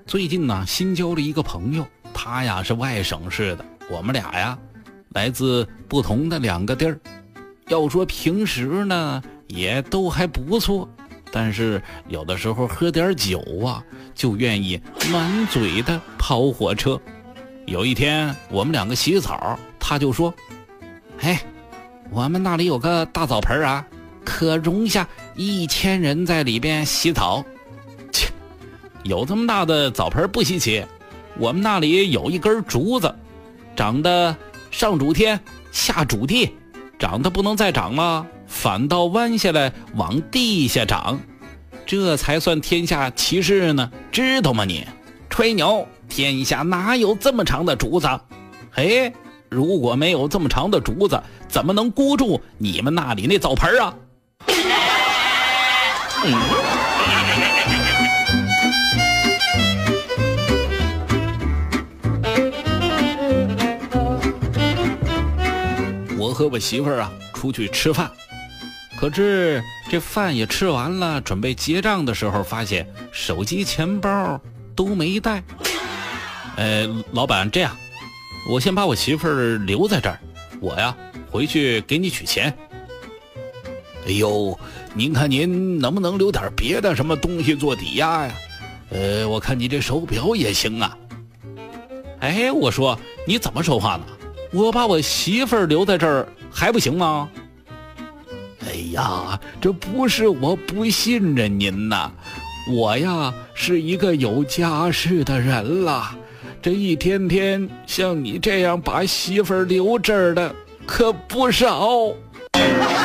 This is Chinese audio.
最近呢，新交了一个朋友，他呀是外省市的，我们俩呀来自不同的两个地儿。要说平时呢也都还不错，但是有的时候喝点酒啊，就愿意满嘴的跑火车。有一天我们两个洗澡，他就说：“哎，我们那里有个大澡盆啊，可容下1000人在里边洗澡。”切，有这么大的澡盆不稀奇，我们那里有一根竹子，长得上主天下主地，长得不能再长了，反倒弯下来往地下长，这才算天下奇事呢，知道吗你？吹牛，天下哪有这么长的竹子？嘿，如果没有这么长的竹子，怎么能箍住你们那里那澡盆啊？我和我媳妇儿啊出去吃饭，可是这饭也吃完了，准备结账的时候，发现手机钱包都没带。老板，这样我先把我媳妇儿留在这儿，我呀回去给你取钱。哎呦，您看您能不能留点别的什么东西做抵押呀？我看你这手表也行啊。哎，我说你怎么说话呢？我把我媳妇儿留在这儿还不行吗？哎呀，这不是我不信任您呐，我呀是一个有家室的人了，这一天天像你这样把媳妇儿留这儿的可不少。